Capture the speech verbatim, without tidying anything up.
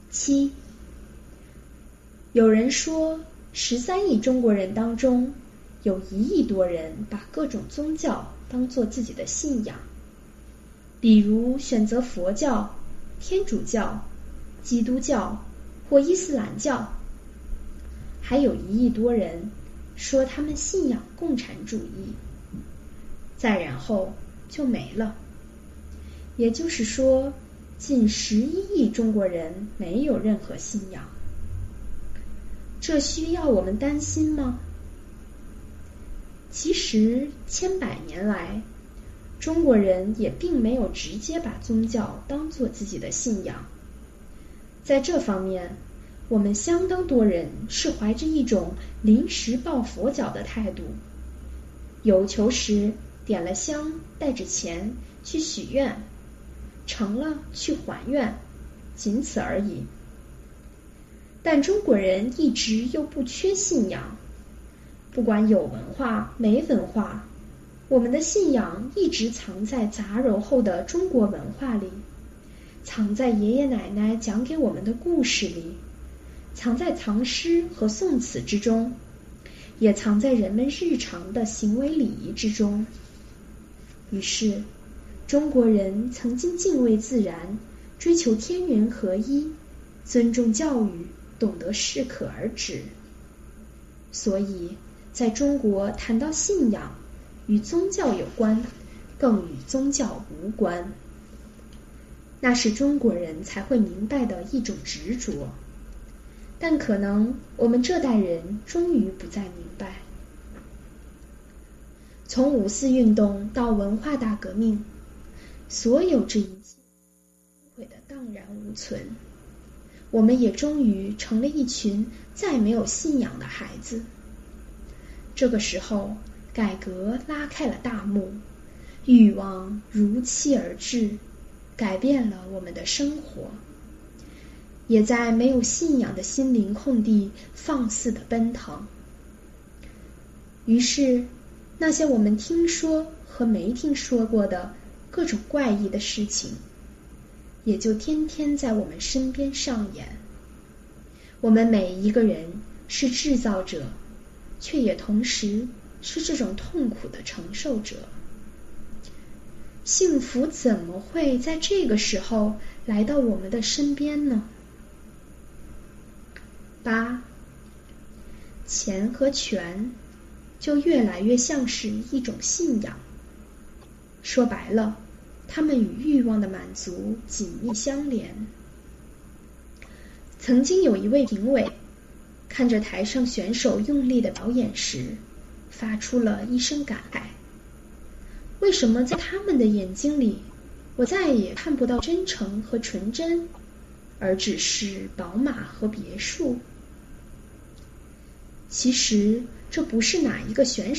七，有人说，十三亿中国人当中，有一亿多人把各种宗教当作自己的信仰，比如选择佛教、天主教、基督教或伊斯兰教。还有一亿多人说他们信仰共产主义，再然后就没了。也就是说，近十一亿中国人没有任何信仰。这需要我们担心吗？其实千百年来，中国人也并没有直接把宗教当作自己的信仰。在这方面，我们相当多人是怀着一种临时抱佛脚的态度，有求时点了香，带着钱去许愿，成了去还愿，仅此而已。但中国人一直又不缺信仰，不管有文化没文化，我们的信仰一直藏在杂糅后的中国文化里，藏在爷爷奶奶讲给我们的故事里，藏在唐诗和宋词之中，也藏在人们日常的行为礼仪之中。于是，中国人曾经敬畏自然，追求天人合一，尊重教育，懂得适可而止。所以，在中国谈到信仰，与宗教有关，更与宗教无关。那是中国人才会明白的一种执着。但可能我们这代人终于不再明白。从五四运动到文化大革命，所有这一切毁得荡然无存，我们也终于成了一群再没有信仰的孩子。这个时候，改革拉开了大幕，欲望如期而至，改变了我们的生活，也在没有信仰的心灵空地放肆地奔腾。于是，那些我们听说和没听说过的各种怪异的事情，也就天天在我们身边上演。我们每一个人是制造者，却也同时是这种痛苦的承受者。幸福怎么会在这个时候来到我们的身边呢？八，钱和权就越来越像是一种信仰。说白了，它们与欲望的满足紧密相连。曾经有一位评委看着台上选手用力的表演时，发出了一声感慨：为什么在他们的眼睛里，我再也看不到真诚和纯真，而只是宝马和别墅？其实这不是哪一个选手